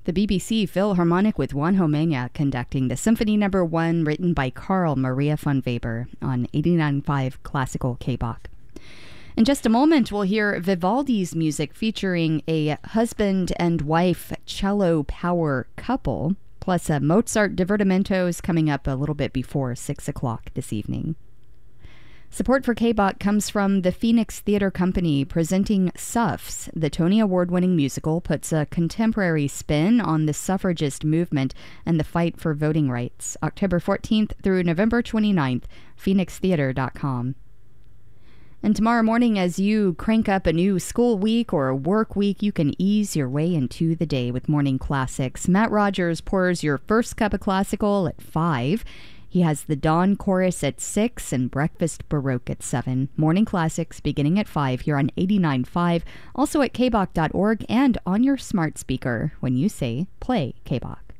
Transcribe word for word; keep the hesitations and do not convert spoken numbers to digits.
The B B C Philharmonic with Juan Homenya conducting the Symphony Number One, written by Carl Maria von Weber on eighty-nine point five Classical K B O C. In just a moment, we'll hear Vivaldi's music featuring a husband and wife cello power couple, plus a Mozart divertimento is coming up a little bit before six o'clock this evening. Support for K B O C comes from the Phoenix Theater Company presenting Suffs. The Tony Award-winning musical puts a contemporary spin on the suffragist movement and the fight for voting rights. October fourteenth through November twenty-ninth, phoenix theater dot com. And tomorrow morning, as you crank up a new school week or a work week, you can ease your way into the day with Morning Classics. Matt Rogers pours your first cup of classical at five. He has the Dawn Chorus at six and Breakfast Baroque at seven. Morning Classics beginning at five here on eighty-nine point five, also at k b o c dot org and on your smart speaker when you say play K B O C.